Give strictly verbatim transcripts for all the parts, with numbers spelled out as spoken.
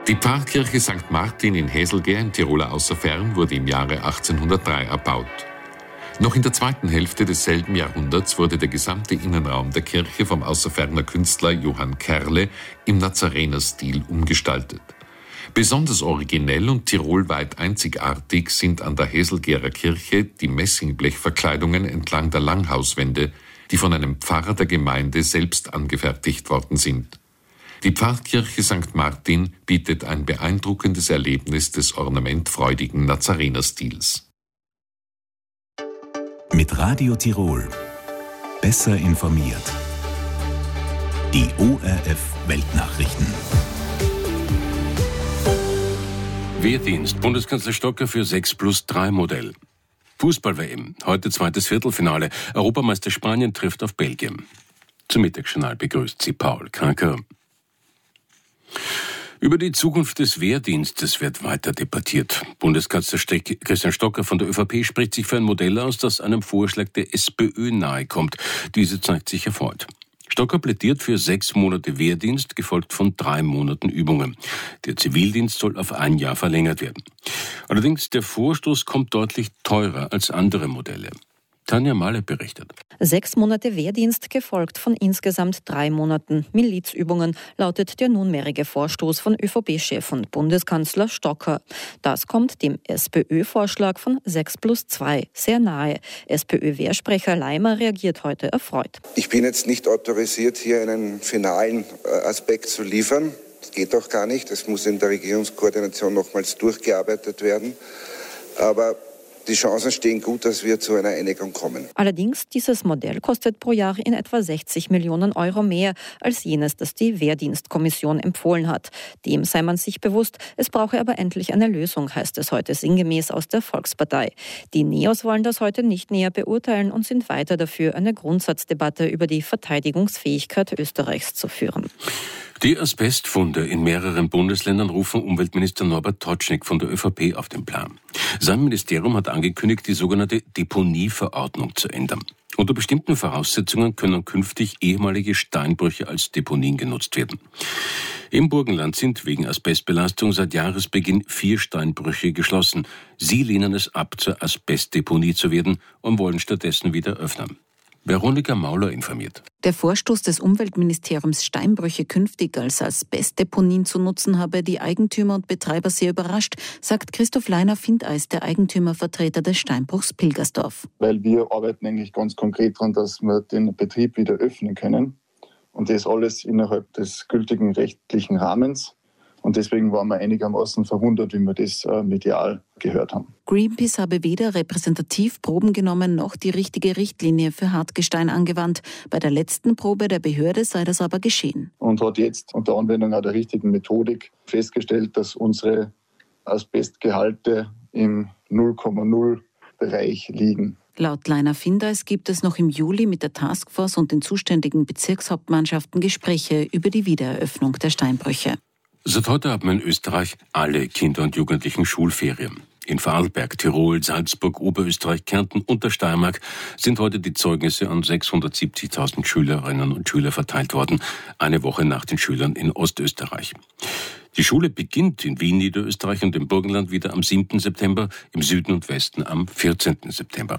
Die Pfarrkirche Sankt Martin in Häselgehr im Tiroler Außerfern wurde im Jahre achtzehnhundertdrei erbaut. Noch in der zweiten Hälfte desselben Jahrhunderts wurde der gesamte Innenraum der Kirche vom Außerferner Künstler Johann Kerle im Nazarenerstil umgestaltet. Besonders originell und tirolweit einzigartig sind an der Häselgehrer Kirche die Messingblechverkleidungen entlang der Langhauswände, die von einem Pfarrer der Gemeinde selbst angefertigt worden sind. Die Pfarrkirche Sankt Martin bietet ein beeindruckendes Erlebnis des ornamentfreudigen Nazarenerstils. Mit Radio Tirol. Besser informiert. Die O R F Weltnachrichten. Wehrdienst. Bundeskanzler Stocker für sechs plus drei Modell. Fußball-W M. Heute zweites Viertelfinale. Europameister Spanien trifft auf Belgien. Zum Mittagsjournal begrüßt sie Paul Kranker. Über die Zukunft des Wehrdienstes wird weiter debattiert. Bundeskanzler Christian Stocker von der ÖVP spricht sich für ein Modell aus, das einem Vorschlag der SPÖ nahe kommt. Diese zeigt sich erfreut. Stocker plädiert für sechs Monate Wehrdienst, gefolgt von drei Monaten Übungen. Der Zivildienst soll auf ein Jahr verlängert werden. Allerdings, der Vorstoß kommt deutlich teurer als andere Modelle. Tanja Mahler berichtet. Sechs Monate Wehrdienst gefolgt von insgesamt drei Monaten Milizübungen, lautet der nunmehrige Vorstoß von ÖVP-Chef und Bundeskanzler Stocker. Das kommt dem SPÖ-Vorschlag von sechs plus zwei sehr nahe. SPÖ-Wehrsprecher Leimer reagiert heute erfreut. Ich bin jetzt nicht autorisiert, hier einen finalen Aspekt zu liefern. Das geht auch gar nicht. Das muss in der Regierungskoordination nochmals durchgearbeitet werden. Aber die Chancen stehen gut, dass wir zu einer Einigung kommen. Allerdings, dieses Modell kostet pro Jahr in etwa sechzig Millionen Euro mehr als jenes, das die Wehrdienstkommission empfohlen hat. Dem sei man sich bewusst, es brauche aber endlich eine Lösung, heißt es heute sinngemäß aus der Volkspartei. Die Neos wollen das heute nicht näher beurteilen und sind weiter dafür, eine Grundsatzdebatte über die Verteidigungsfähigkeit Österreichs zu führen. Die Asbestfunde in mehreren Bundesländern rufen Umweltminister Norbert Totschnig von der ÖVP auf den Plan. Sein Ministerium hat angekündigt, die sogenannte Deponieverordnung zu ändern. Unter bestimmten Voraussetzungen können künftig ehemalige Steinbrüche als Deponien genutzt werden. Im Burgenland sind wegen Asbestbelastung seit Jahresbeginn vier Steinbrüche geschlossen. Sie lehnen es ab, zur Asbestdeponie zu werden und wollen stattdessen wieder öffnen. Veronika Mauler informiert. Der Vorstoß des Umweltministeriums, Steinbrüche künftig als Asbestdeponien zu nutzen, habe die Eigentümer und Betreiber sehr überrascht, sagt Christoph Leiner-Findeis, der Eigentümervertreter des Steinbruchs Pilgersdorf. Weil wir arbeiten eigentlich ganz konkret daran, dass wir den Betrieb wieder öffnen können. Und das alles innerhalb des gültigen rechtlichen Rahmens. Und deswegen waren wir einigermaßen verwundert, wie wir das äh, medial gehört haben. Greenpeace habe weder repräsentativ Proben genommen, noch die richtige Richtlinie für Hartgestein angewandt. Bei der letzten Probe der Behörde sei das aber geschehen. Und hat jetzt unter Anwendung auch der richtigen Methodik festgestellt, dass unsere Asbestgehalte im null Komma null Bereich liegen. Laut Leiner-Findeis gibt es noch im Juli mit der Taskforce und den zuständigen Bezirkshauptmannschaften Gespräche über die Wiedereröffnung der Steinbrüche. Seit heute haben in Österreich alle Kinder und Jugendlichen Schulferien. In Vorarlberg, Tirol, Salzburg, Oberösterreich, Kärnten und der Steiermark sind heute die Zeugnisse an sechshundertsiebzigtausend Schülerinnen und Schüler verteilt worden, eine Woche nach den Schülern in Ostösterreich. Die Schule beginnt in Wien, Niederösterreich und im Burgenland wieder am siebten September, im Süden und Westen am vierzehnten September.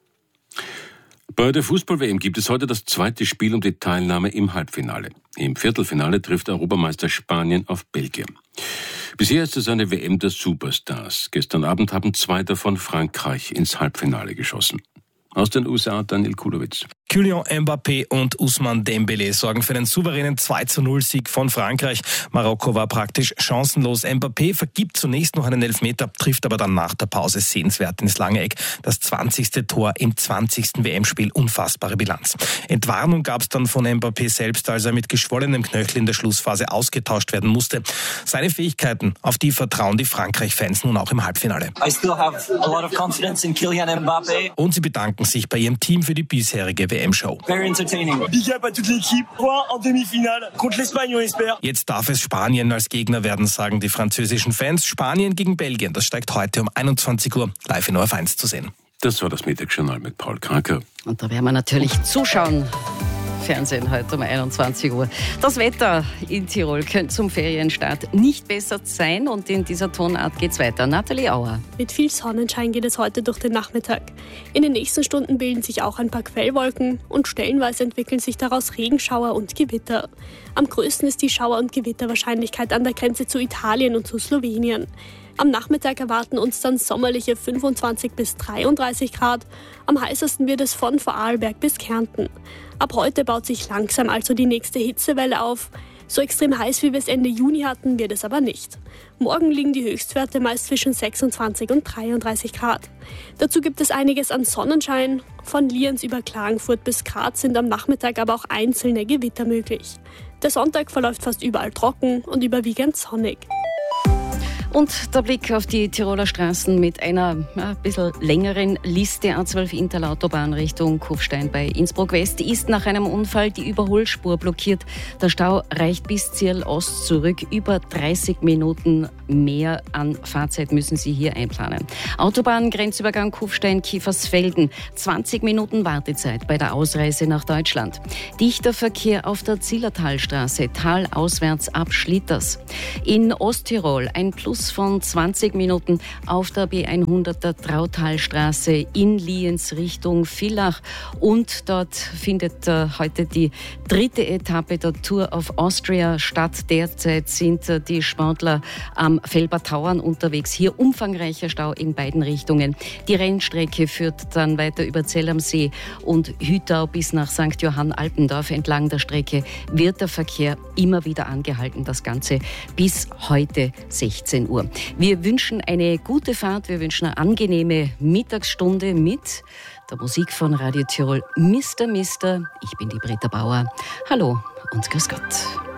Bei der Fußball-W M gibt es heute das zweite Spiel um die Teilnahme im Halbfinale. Im Viertelfinale trifft Europameister Spanien auf Belgien. Bisher ist es eine W M der Superstars. Gestern Abend haben zwei davon Frankreich ins Halbfinale geschossen. Aus den U S A Daniel Kulowitz. Kylian Mbappé und Ousmane Dembélé sorgen für einen souveränen zwei zu null Sieg von Frankreich. Marokko war praktisch chancenlos. Mbappé vergibt zunächst noch einen Elfmeter, trifft aber dann nach der Pause sehenswert ins lange Eck. Das zwanzigste Tor im zwanzigsten W M-Spiel. Unfassbare Bilanz. Entwarnung gab es dann von Mbappé selbst, als er mit geschwollenem Knöchel in der Schlussphase ausgetauscht werden musste. Seine Fähigkeiten, auf die vertrauen die Frankreich-Fans nun auch im Halbfinale. I still have a lot of confidence in Kylian Mbappé. Und sie bedanken sich bei ihrem Team für die bisherige W M-Show. Very entertaining. Big up à toute l'équipe. Point en demi-finale contre l'Espagne, on espère. Jetzt darf es Spanien als Gegner werden, sagen die französischen Fans. Spanien gegen Belgien, das steigt heute um einundzwanzig Uhr live in O R F eins zu sehen. Das war das Mittagsjournal mit Paul Kranker. Und da werden wir natürlich zuschauen. Fernsehen heute um einundzwanzig Uhr. Das Wetter in Tirol könnte zum Ferienstart nicht besser sein und in dieser Tonart geht's weiter. Nathalie Auer. Mit viel Sonnenschein geht es heute durch den Nachmittag. In den nächsten Stunden bilden sich auch ein paar Quellwolken und stellenweise entwickeln sich daraus Regenschauer und Gewitter. Am größten ist die Schauer- und Gewitterwahrscheinlichkeit an der Grenze zu Italien und zu Slowenien. Am Nachmittag erwarten uns dann sommerliche fünfundzwanzig bis dreiunddreißig Grad. Am heißesten wird es von Vorarlberg bis Kärnten. Ab heute baut sich langsam also die nächste Hitzewelle auf. So extrem heiß, wie wir es Ende Juni hatten, wird es aber nicht. Morgen liegen die Höchstwerte meist zwischen sechsundzwanzig und dreiunddreißig Grad. Dazu gibt es einiges an Sonnenschein. Von Lienz über Klagenfurt bis Graz sind am Nachmittag aber auch einzelne Gewitter möglich. Der Sonntag verläuft fast überall trocken und überwiegend sonnig. Und der Blick auf die Tiroler Straßen mit einer ja, ein bisschen längeren Liste. A zwölf Interlautobahn Richtung Kufstein bei Innsbruck West ist nach einem Unfall die Überholspur blockiert. Der Stau reicht bis Zierl Ost zurück. Über dreißig Minuten mehr an Fahrzeit müssen Sie hier einplanen. Autobahn Grenzübergang Kufstein-Kiefersfelden. zwanzig Minuten Wartezeit bei der Ausreise nach Deutschland. Dichter Verkehr auf der Zillertalstraße, talauswärts ab Schlitters. In Osttirol ein Plus von zwanzig Minuten auf der B hundert Trautalstraße in Lienz Richtung Villach. Und dort findet äh, heute die dritte Etappe der Tour of Austria statt. Derzeit sind äh, die Sportler am Felbertauern unterwegs. Hier umfangreicher Stau in beiden Richtungen. Die Rennstrecke führt dann weiter über Zell am See und Hütau bis nach Sankt Johann Alpendorf. Entlang der Strecke wird der Verkehr immer wieder angehalten. Das Ganze bis heute sechzehn Uhr. Wir wünschen eine gute Fahrt, wir wünschen eine angenehme Mittagsstunde mit der Musik von Radio Tirol Mister Mister. Ich bin die Britta Bauer. Hallo und grüß Gott.